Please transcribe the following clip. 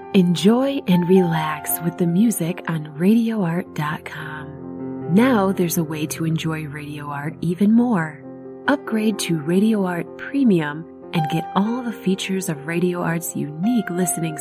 Enjoy and relax with the music on RadioArt.com. Now there's a way to enjoy Radio Art even more. Upgrade to Radio Art Premium and get all the features of Radio Art's unique listening